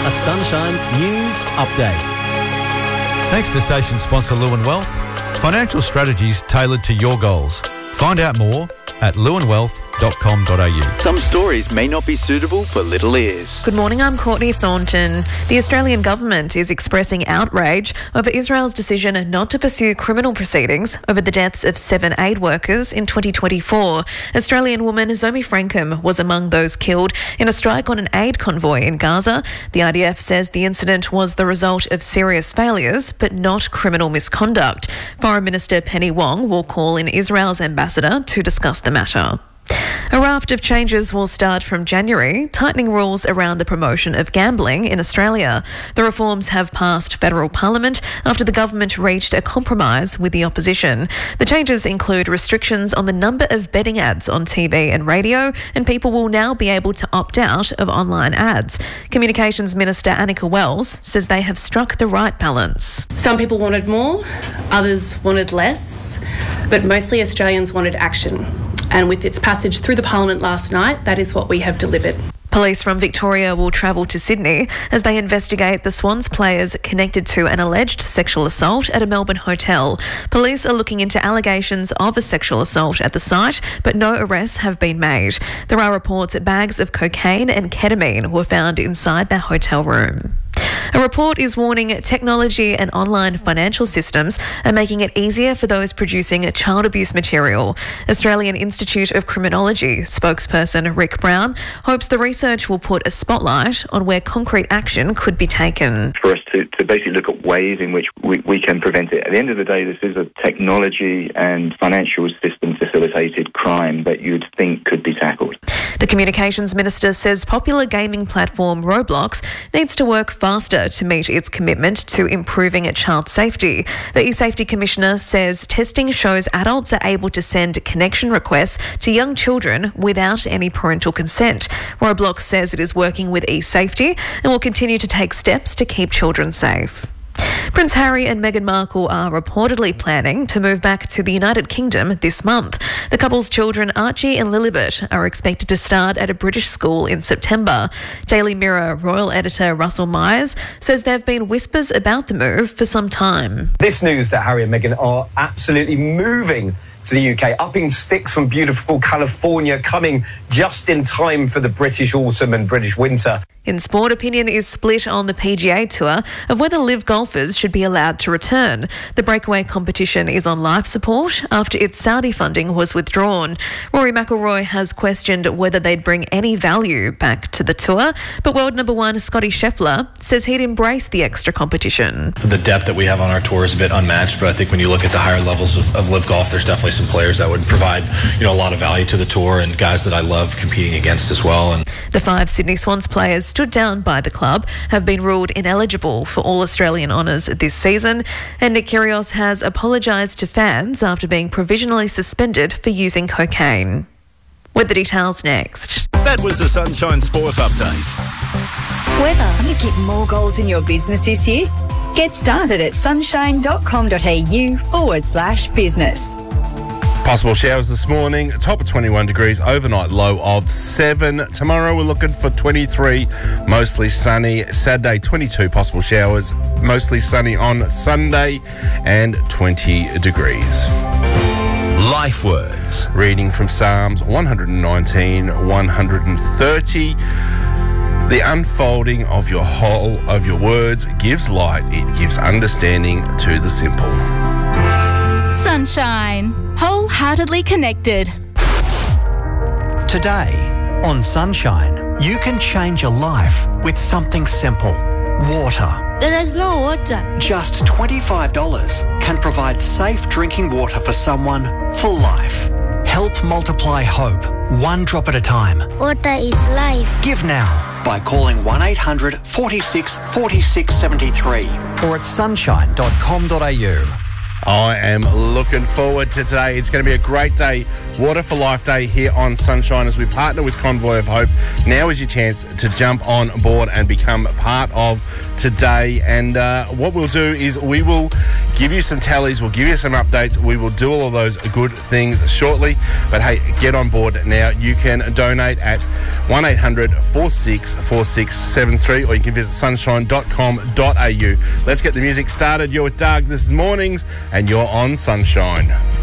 a Sunshine News Update. Thanks to station sponsor Lewin Wealth. Financial strategies tailored to your goals. Find out more at lewinwealth.com.au. Some stories may not be suitable for little ears. Good morning, I'm Courtney Thornton. The Australian government is expressing outrage over Israel's decision not to pursue criminal proceedings over the deaths of 7 aid workers in 2024. Australian woman Zomi Frankham was among those killed in a strike on an aid convoy in Gaza. The IDF says the incident was the result of serious failures, but not criminal misconduct. Foreign Minister Penny Wong will call in Israel's ambassador to discuss the matter. A raft of changes will start from January, tightening rules around the promotion of gambling in Australia. The reforms have passed federal parliament after the government reached a compromise with the opposition. The changes include restrictions on the number of betting ads on TV and radio, and people will now be able to opt out of online ads. Communications Minister Annika Wells says they have struck the right balance. Some people wanted more, others wanted less, but mostly Australians wanted action. And with its passage through the Parliament last night, that is what we have delivered. Police from Victoria will travel to Sydney as they investigate the Swans players connected to an alleged sexual assault at a Melbourne hotel. Police are looking into allegations of a sexual assault at the site, but no arrests have been made. There are reports that bags of cocaine and ketamine were found inside their hotel room. A report is warning technology and online financial systems are making it easier for those producing child abuse material. Australian Institute of Criminology spokesperson Rick Brown hopes the research will put a spotlight on where concrete action could be taken. For us to basically look at ways in which we can prevent it. At the end of the day, this is a technology and financial system facilitated crime that you'd think could be tackled. The Communications Minister says popular gaming platform Roblox needs to work faster to meet its commitment to improving child safety. The eSafety Commissioner says testing shows adults are able to send connection requests to young children without any parental consent. Roblox says it is working with eSafety and will continue to take steps to keep children safe. Prince Harry and Meghan Markle are reportedly planning to move back to the United Kingdom this month. The couple's children, Archie and Lilibet, are expected to start at a British school in September. Daily Mirror royal editor Russell Myers says there have been whispers about the move for some time. This news that Harry and Meghan are absolutely moving to the UK, upping sticks from beautiful California, coming just in time for the British autumn and British winter. In sport, opinion is split on the PGA Tour of whether live golfers should be allowed to return. The breakaway competition is on life support after its Saudi funding was withdrawn. Rory McIlroy has questioned whether they'd bring any value back to the tour, but world number one Scotty Scheffler says he'd embrace the extra competition. The depth that we have on our tour is a bit unmatched, but I think when you look at the higher levels of live golf, there's definitely some players that would provide, a lot of value to the tour and guys that I love competing against as well. And the 5 Sydney Swans players stood down by the club have been ruled ineligible for all Australian honours this season, and Nick Kyrgios has apologised to fans after being provisionally suspended for using cocaine. With the details next. That was the Sunshine Sport Update. Weather. Want to get more goals in your business this year? Get started at sunshine.com.au/business. Possible showers this morning, top of 21 degrees, overnight low of 7. Tomorrow we're looking for 23, mostly sunny. Saturday 22 possible showers, mostly sunny on Sunday, and 20 degrees. Life words. Reading from Psalms 119, 130. The unfolding of your words gives light, it gives understanding to the simple. Sunshine. Wholeheartedly connected. Today on Sunshine, you can change your life with something simple. Water. There is no water. Just $25 can provide safe drinking water for someone for life. Help multiply hope, one drop at a time. Water is life. Give now by calling 1800 46 46 73 or at sunshine.com.au. I am looking forward to today. It's going to be a great day, Water for Life Day here on Sunshine as we partner with Convoy of Hope. Now is your chance to jump on board and become part of today. And what we'll do is we will give you some tallies, we'll give you some updates, we will do all of those good things shortly. But hey, get on board now. You can donate at 1-800-464673, or you can visit sunshine.com.au. Let's get the music started. You're with Doug. This is Mornings, and you're on Sunshine.